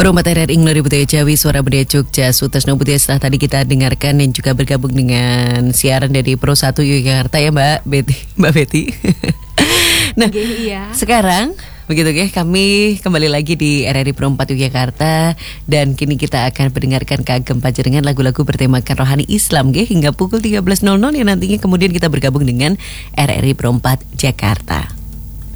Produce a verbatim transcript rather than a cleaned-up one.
Perumpat R R I Nglori Budaya Jawi Suara Budaya Jogja Sutasno Budaya setelah tadi kita dengarkan dan juga bergabung dengan siaran dari Pro satu Yogyakarta ya Mbak Betty, Mbak Betty. Nah, Oke, iya. sekarang begitu ya, kami kembali lagi di R R I Pro empat Yogyakarta dan kini kita akan mendengarkan Kagem Panjenengan lagu-lagu bertemakan rohani Islam ya, hingga pukul tiga belas nol nol yang nantinya kemudian kita bergabung dengan R R I Pro empat Jakarta.